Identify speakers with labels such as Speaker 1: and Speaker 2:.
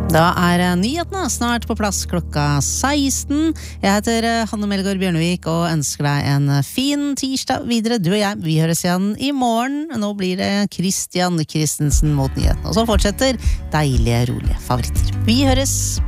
Speaker 1: Da nyhetene snart på plass klokka 16. Jeg heter Hanne Melgaard Bjørnevik og ønsker deg en fin tirsdag videre. Du og jeg, vi høres igjen i morgen. Nå blir det Christian Christensen mot nyhetene. Og så fortsetter deilige, rolige favoritter. Vi høres!